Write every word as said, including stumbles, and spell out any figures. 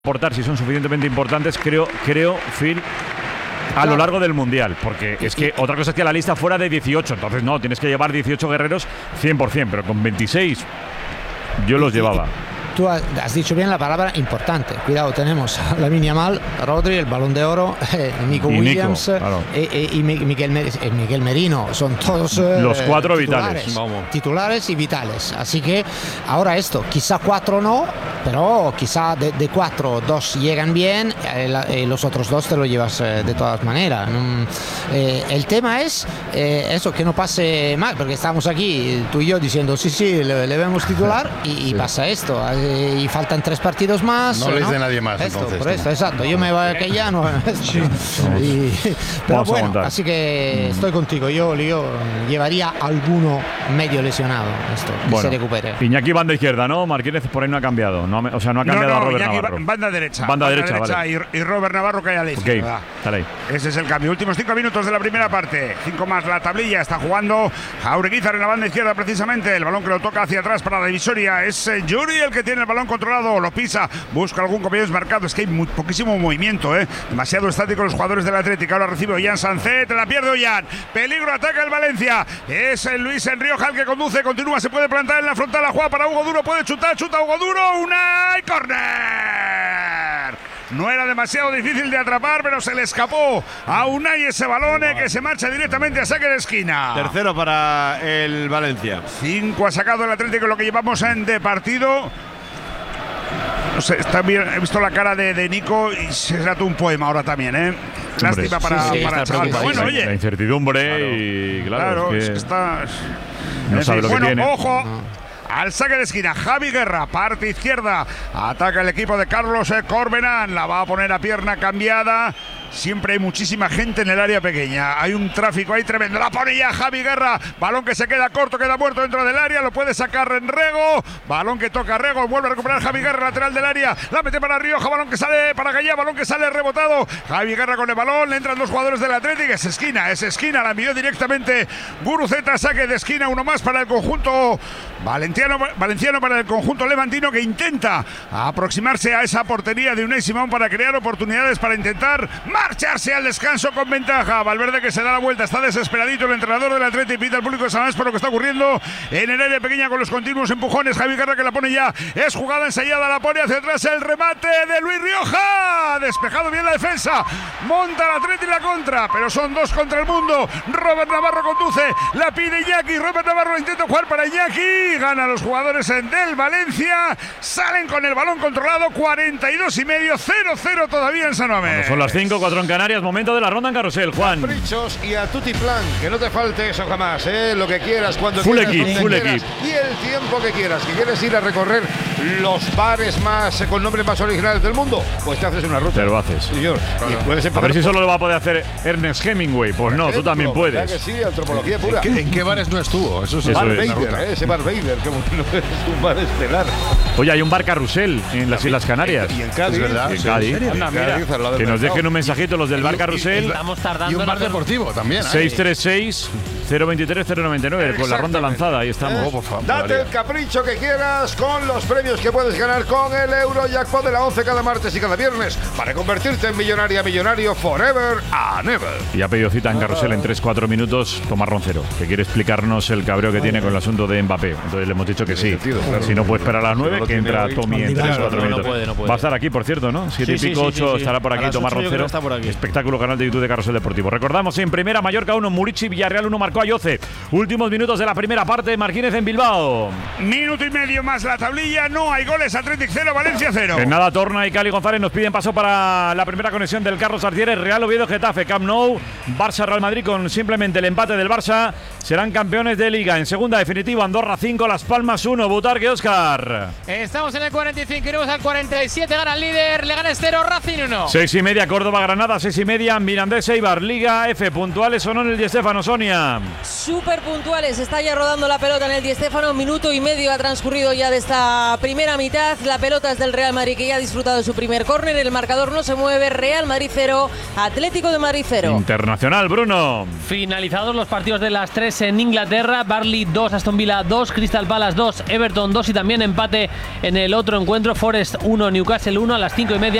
aportar, si son suficientemente importantes, creo, creo, Phil, a lo largo del Mundial, porque es que otra cosa es que la lista fuera de dieciocho, entonces no, tienes que llevar dieciocho guerreros cien por cien, pero con veintiséis yo los llevaba. Tú has dicho bien la palabra importante. Cuidado, tenemos a Lamine Yamal, Rodri, el Balón de Oro, eh, Nico y Williams Nico, claro. eh, eh, y Miguel, eh, Miguel Merino. Son todos eh, los cuatro titulares, vitales. Vamos. Titulares y vitales. Así que ahora esto, quizá cuatro no, pero quizá de, de cuatro, dos llegan bien, eh, la, eh, los otros dos te lo llevas eh, de todas maneras. Mm, eh, el tema es eh, eso, que no pase mal, porque estamos aquí, tú y yo, diciendo sí, sí, le, le vemos titular y, y sí. Pasa esto. Y faltan tres partidos más. No, ¿no? Les de nadie más. Esto, entonces, por esto, exacto. Yo me voy a que ya no. Sí. Y, pero Vamos bueno, así que estoy contigo. Yo, yo llevaría alguno medio lesionado. Esto, que bueno, se recupere. Iñaki banda izquierda, ¿no? Martínez por ahí no ha cambiado. No, o sea, no ha cambiado no, no, a Robert Iñaki Navarro. Banda derecha. Banda, banda derecha, derecha vale. y, y Robert Navarro cae a la izquierda. Okay, dale ahí. Ese es el cambio. Últimos cinco minutos de la primera parte. Cinco más la tablilla. Está jugando Jaureguizar en la banda izquierda precisamente. El balón que lo toca hacia atrás para la divisoria. Es eh, Yuri el que tiene el balón controlado. Lo pisa. Busca algún compañero desmarcado. Es que hay muy, poquísimo movimiento, ¿eh? Demasiado estático los jugadores del Atlético. Ahora recibe Ollán Sancet. La pierde Ollán. Peligro, ataca el Valencia. Es el Luis Enrioja el que conduce. Continúa. Se puede plantar en la frontal. La juega para Hugo Duro. Puede chutar. Chuta Hugo Duro. Una y córner. No era demasiado difícil de atrapar, pero se le escapó a Unai ese balón que se marcha directamente a saque de esquina. Tercero para el Valencia. Cinco ha sacado el Atlético, lo que llevamos en de partido. No sé, está bien, he visto la cara de, de Nico y se trata un poema ahora también, ¿eh? Lástima para, sí, sí, para el chaval. Bueno, oye. La incertidumbre claro, y claro, claro es es que que está. no sabe lo que bueno, tiene. Ojo. Al saque de esquina, Javi Guerra, parte izquierda. Ataca el equipo de Carlos Corberán. La va a poner a pierna cambiada. Siempre hay muchísima gente en el área pequeña. Hay un tráfico ahí tremendo. La pone ya Javi Guerra. Balón que se queda corto, queda muerto dentro del área. Lo puede sacar en Rego. Balón que toca Rego. Vuelve a recuperar Javi Guerra, lateral del área. La mete para Rioja. Balón que sale para Gallá. Balón que sale rebotado. Javi Guerra con el balón. Le entran dos jugadores del Atlético. Es esquina, es esquina. La envió directamente Guruceta. Saque de esquina. Uno más para el conjunto Valenciano, Valenciano para el conjunto levantino, que intenta aproximarse a esa portería de Unai Simón para crear oportunidades para intentar marcharse al descanso con ventaja. Valverde que se da la vuelta, está desesperadito el entrenador del Atlético y pide al público de San Mamés por lo que está ocurriendo en el área pequeña con los continuos empujones. Javi Guerra que la pone ya, es jugada ensayada, la pone hacia atrás, el remate de Luis Rioja, despejado bien la defensa, monta el Atlético y la contra, pero son dos contra el mundo. Robert Navarro conduce, la pide Iñaki, Robert Navarro intenta jugar para Iñaki, gana a los jugadores del Valencia, salen con el balón controlado, cuarenta y dos y medio, cero cero todavía en San Mamés. Bueno, son las cinco, cuatro en Canarias, momento de la ronda en carrusel, Juan. Caprichos y a tutti plan, que no te falte eso jamás, ¿eh? Lo que quieras, cuando full quieras, equip, full quieras, equip. y el tiempo que quieras. Que quieres ir a recorrer los bares más con nombres más originales del mundo, pues te haces una ruta. Te lo haces. Señor, claro. Y puedes a ver si solo lo va a poder hacer Ernest Hemingway. Pues no, tú también puedes. Que sí, antropología ¿En, pura. ¿En, qué, ¿En qué bares no estuvo? Eso es Bar es. Vader, ¿eh? Ese Bar Vader, que no es un bar estelar. Oye, hay un bar carrusel en las Islas Canarias. Y en Cádiz, es verdad. Y en Cádiz. Sí, Anda, mira. Cádiz, al lado del Que nos mercado. dejen un mensajito los del bar carrusel. Estamos tardando Y un en bar hacer- deportivo también. seis tres seis, cero veintitrés, cero noventa y nueve con la ronda lanzada, ahí estamos. Oh, por favor, Date María. el capricho que quieras con los premios que puedes ganar con el Eurojackpot de la once cada martes y cada viernes para convertirte en millonaria, millonario forever and ever. Y ha pedido cita en carrusel en tres cuatro minutos Tomás Roncero, que quiere explicarnos el cabreo que tiene con el asunto de Mbappé. Entonces le hemos dicho que sí. sentido, claro. Si no puede esperar a las nueve, que entra Tommy en tres cuatro no, no minutos. puede, no puede. Va a estar aquí, por cierto, ¿no? Siete Sí, y pico, sí, sí, ocho, sí, sí. estará por A aquí las Tomás ocho yo creo Roncero. que está por aquí. Espectáculo, canal de YouTube de Carrusel Deportivo. Recordamos en primera, Mallorca uno, Murici, Villarreal uno, marcó Ayoce. Últimos minutos de la primera parte, Marquínez en Bilbao. Minuto y medio más la tablilla, no hay goles, Atlético cero, Valencia cero. En nada, Torna y Cali González nos piden paso para la primera conexión del Carlos Artieres, Real Oviedo, Getafe, Camp Nou, Barça, Real Madrid con simplemente el empate del Barça. Serán campeones de Liga. En segunda definitiva, Andorra cinco, Las Palmas uno, Butarque, Óscar. Estamos en el cuarenta y cinco, iremos al cuarenta y siete, gana el líder, Leganés cero, Racing uno. Seis y media, Córdoba, Granada, seis y media, Mirandés, Eibar, Liga F, puntuales o no en el Di Stéfano, Sonia. Súper puntuales, está ya rodando la pelota en el Di Stéfano, minuto y medio ha transcurrido ya de esta primera mitad, la pelota es del Real Madrid que ya ha disfrutado de su primer córner, el marcador no se mueve, Real Madrid cero, Atlético de Madrid cero. Internacional, Bruno. Finalizados los partidos de las tres en Inglaterra, Burnley dos, Aston Villa dos, Crystal Palace dos, Everton dos y también empate en el otro encuentro, Forest uno, Newcastle uno a las cinco y media.